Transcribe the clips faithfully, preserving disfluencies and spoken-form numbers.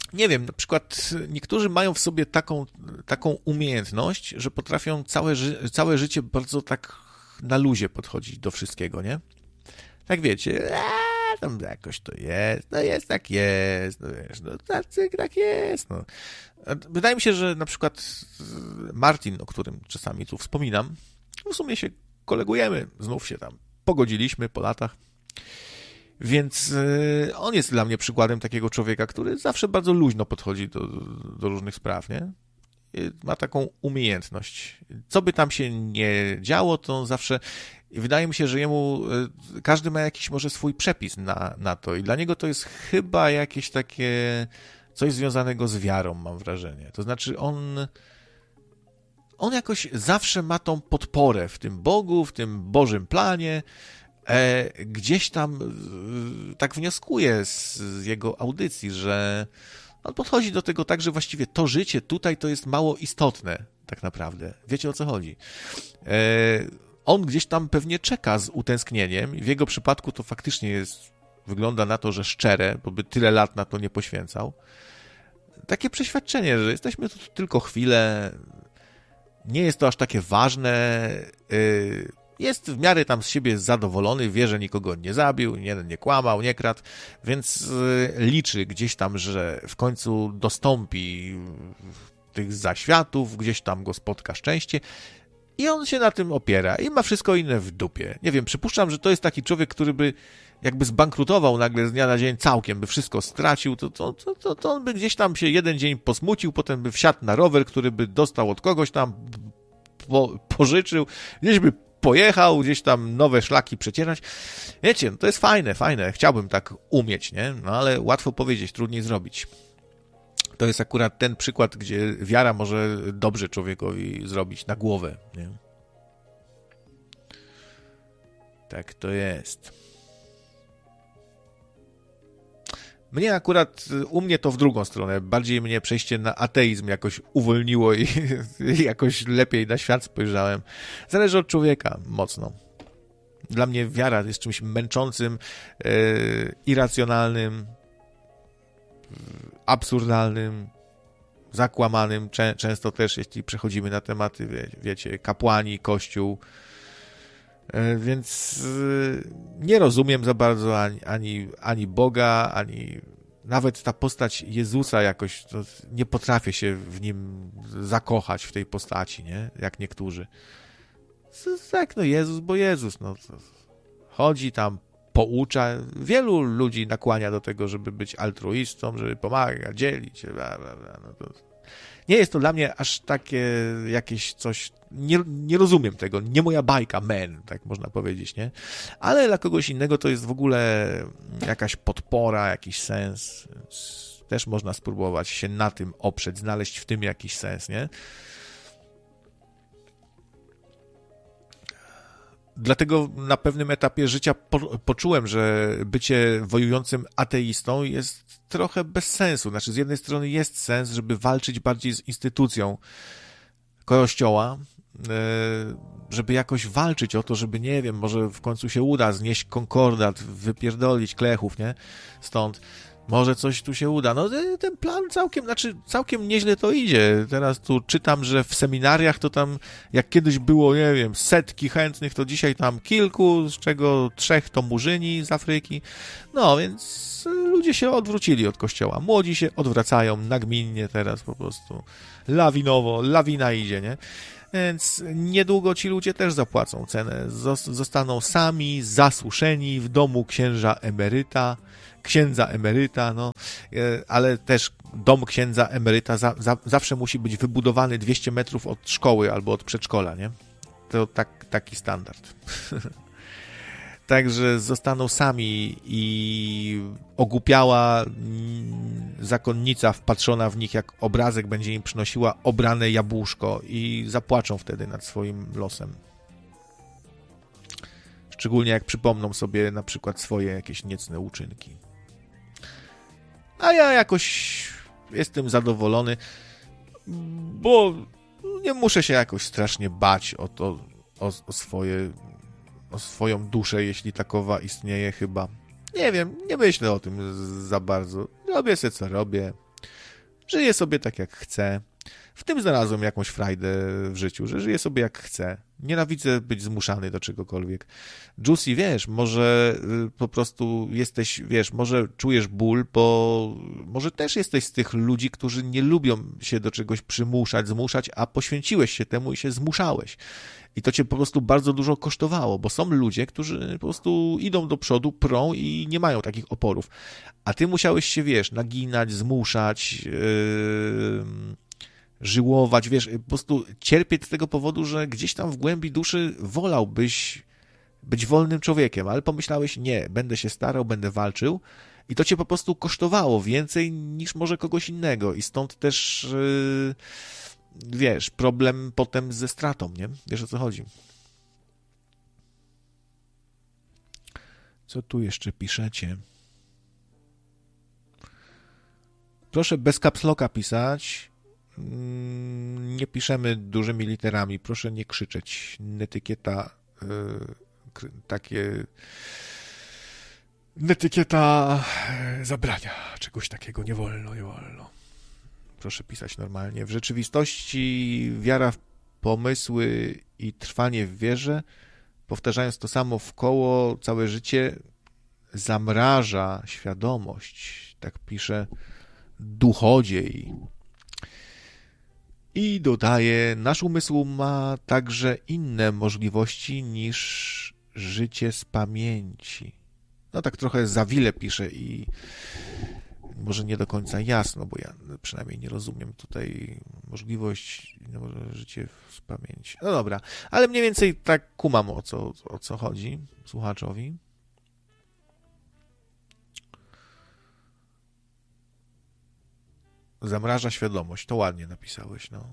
nie wiem, na przykład niektórzy mają w sobie taką, taką umiejętność, że potrafią całe, ży- całe życie bardzo tak na luzie podchodzić do wszystkiego, nie? Tak wiecie, eee, tam jakoś to jest, no jest tak jest, no wiesz, no tak, tak jest, no. Wydaje mi się, że na przykład Martin, o którym czasami tu wspominam, w sumie się kolegujemy, znów się tam pogodziliśmy po latach, więc on jest dla mnie przykładem takiego człowieka, który zawsze bardzo luźno podchodzi do, do różnych spraw, nie? Ma taką umiejętność. Co by tam się nie działo, to zawsze... Wydaje mi się, że jemu... Każdy ma jakiś może swój przepis na, na to i dla niego to jest chyba jakieś takie... Coś związanego z wiarą, mam wrażenie. To znaczy on... On jakoś zawsze ma tą podporę w tym Bogu, w tym Bożym planie. E, gdzieś tam e, tak wnioskuję z, z jego audycji, że on podchodzi do tego tak, że właściwie to życie tutaj to jest mało istotne tak naprawdę. Wiecie, o co chodzi. E, on gdzieś tam pewnie czeka z utęsknieniem i w jego przypadku to faktycznie jest, wygląda na to, że szczere, bo by tyle lat na to nie poświęcał. Takie przeświadczenie, że jesteśmy tu tylko chwilę, nie jest to aż takie ważne, yy, jest w miarę tam z siebie zadowolony, wie, że nikogo nie zabił, nie, nie kłamał, nie kradł, więc yy, liczy gdzieś tam, że w końcu dostąpi tych zaświatów, gdzieś tam go spotka szczęście i on się na tym opiera i ma wszystko inne w dupie. Nie wiem, przypuszczam, że to jest taki człowiek, który by jakby zbankrutował nagle z dnia na dzień całkiem, by wszystko stracił, to, to, to, to on by gdzieś tam się jeden dzień posmucił, potem by wsiadł na rower, który by dostał od kogoś tam, po, pożyczył, gdzieś by pojechał, gdzieś tam nowe szlaki przecierać. Wiecie, no to jest fajne, fajne, chciałbym tak umieć, nie? No ale łatwo powiedzieć, trudniej zrobić. To jest akurat ten przykład, gdzie wiara może dobrze człowiekowi zrobić na głowę, nie? Tak to jest. Mnie akurat, u mnie to w drugą stronę, bardziej mnie przejście na ateizm jakoś uwolniło i, i jakoś lepiej na świat spojrzałem. Zależy od człowieka mocno. Dla mnie wiara jest czymś męczącym, e, irracjonalnym, absurdalnym, zakłamanym. Czę, często też, jeśli przechodzimy na tematy, wie, wiecie, kapłani, kościół, więc nie rozumiem za bardzo ani, ani, ani Boga, ani nawet ta postać Jezusa jakoś, to nie potrafię się w nim zakochać, w tej postaci, nie? Jak niektórzy. Tak, no Jezus, bo Jezus, no. Chodzi tam, poucza. Wielu ludzi nakłania do tego, żeby być altruistą, żeby pomagać, dzielić się, bla, bla, bla. No to nie jest to dla mnie aż takie jakieś coś, nie, nie rozumiem tego, nie moja bajka, man, tak można powiedzieć, nie? Ale dla kogoś innego to jest w ogóle jakaś podpora, jakiś sens. Też można spróbować się na tym oprzeć, znaleźć w tym jakiś sens, nie? Dlatego na pewnym etapie życia po, poczułem, że bycie wojującym ateistą jest trochę bez sensu. Znaczy, z jednej strony jest sens, żeby walczyć bardziej z instytucją Kościoła, żeby jakoś walczyć o to, żeby, nie wiem, może w końcu się uda znieść konkordat, wypierdolić klechów, nie? Stąd może coś tu się uda. No ten plan całkiem, znaczy całkiem nieźle to idzie. Teraz tu czytam, że w seminariach to tam, jak kiedyś było, nie wiem, setki chętnych, to dzisiaj tam kilku, z czego trzech to murzyni z Afryki. No, więc ludzie się odwrócili od kościoła. Młodzi się odwracają nagminnie teraz po prostu. Lawinowo, lawina idzie, nie? Więc niedługo ci ludzie też zapłacą cenę. Zostaną sami zasuszeni w domu księża emeryta, księdza emeryta, no, ale też dom księdza emeryta za, za, zawsze musi być wybudowany dwieście metrów od szkoły albo od przedszkola, nie? To tak, taki standard. Także zostaną sami i ogłupiała zakonnica wpatrzona w nich jak obrazek będzie im przynosiła obrane jabłuszko i zapłaczą wtedy nad swoim losem. Szczególnie jak przypomną sobie na przykład swoje jakieś niecne uczynki. A ja jakoś jestem zadowolony, bo nie muszę się jakoś strasznie bać o to, o, o swoje, o swoją duszę, jeśli takowa istnieje chyba. Nie wiem, nie myślę o tym za bardzo. Robię se co robię. żyje sobie tak jak chce. W tym znalazłem jakąś frajdę w życiu, że żyję sobie jak chcę. Nienawidzę być zmuszany do czegokolwiek. Juicy, wiesz, może po prostu jesteś, wiesz, może czujesz ból, bo może też jesteś z tych ludzi, którzy nie lubią się do czegoś przymuszać, zmuszać, a poświęciłeś się temu i się zmuszałeś. I to cię po prostu bardzo dużo kosztowało, bo są ludzie, którzy po prostu idą do przodu, prą i nie mają takich oporów. A ty musiałeś się, wiesz, naginać, zmuszać, yy... żyłować, wiesz, po prostu cierpieć z tego powodu, że gdzieś tam w głębi duszy wolałbyś być wolnym człowiekiem, ale pomyślałeś, nie, będę się starał, będę walczył i to cię po prostu kosztowało więcej niż może kogoś innego i stąd też, yy, wiesz, problem potem ze stratą, nie? Wiesz, o co chodzi. Co tu jeszcze piszecie? Proszę bez caps locka pisać. Nie piszemy dużymi literami. Proszę nie krzyczeć. Netykieta yy, takie netykieta zabrania czegoś takiego. Nie wolno, nie wolno. Proszę pisać normalnie. W rzeczywistości wiara w pomysły i trwanie w wierze, powtarzając to samo w koło całe życie, zamraża świadomość. Tak pisze Duchodziej. I dodaje, nasz umysł ma także inne możliwości niż życie z pamięci. No tak trochę za wiele pisze i może nie do końca jasno, bo ja przynajmniej nie rozumiem tutaj możliwość, no może życie z pamięci. No dobra, ale mniej więcej tak kumam, o co, o co chodzi słuchaczowi. Zamraża świadomość. To ładnie napisałeś, no.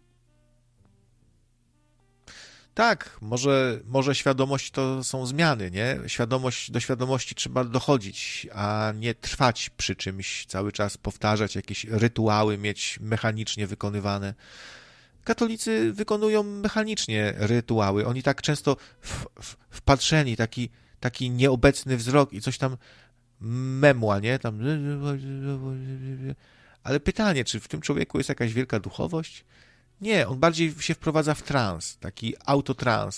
Tak, może, może świadomość to są zmiany, nie? Świadomość, do świadomości trzeba dochodzić, a nie trwać przy czymś, cały czas powtarzać jakieś rytuały, mieć mechanicznie wykonywane. Katolicy wykonują mechanicznie rytuały. Oni tak często w, w, wpatrzeni, taki, taki nieobecny wzrok i coś tam memła, nie? Tam... Ale pytanie, czy w tym człowieku jest jakaś wielka duchowość? Nie, on bardziej się wprowadza w trans, taki autotrans.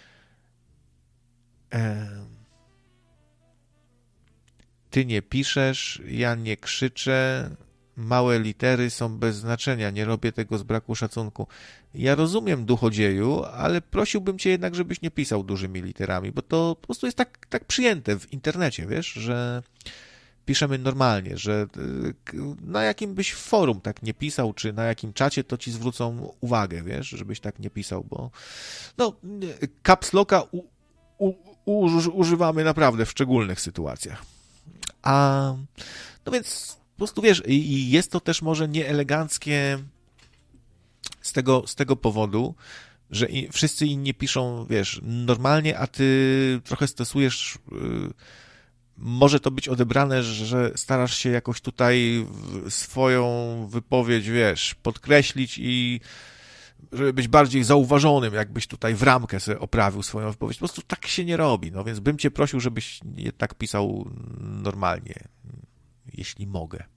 Ty nie piszesz, ja nie krzyczę, małe litery są bez znaczenia, nie robię tego z braku szacunku. Ja rozumiem, duchodzieju, ale prosiłbym cię jednak, żebyś nie pisał dużymi literami, bo to po prostu jest tak, tak przyjęte w internecie, wiesz, że piszemy normalnie, że na jakim byś forum tak nie pisał, czy na jakim czacie, to ci zwrócą uwagę, wiesz, żebyś tak nie pisał, bo no, caps locka u, u, u, używamy naprawdę w szczególnych sytuacjach. A no więc po prostu wiesz, i jest to też może nieeleganckie z tego, z tego powodu, że wszyscy inni piszą, wiesz, normalnie, a ty trochę stosujesz... Może to być odebrane, że starasz się jakoś tutaj swoją wypowiedź, wiesz, podkreślić i żeby być bardziej zauważonym, jakbyś tutaj w ramkę sobie oprawił swoją wypowiedź. Po prostu tak się nie robi, no więc bym cię prosił, żebyś jednak pisał normalnie, jeśli mogę.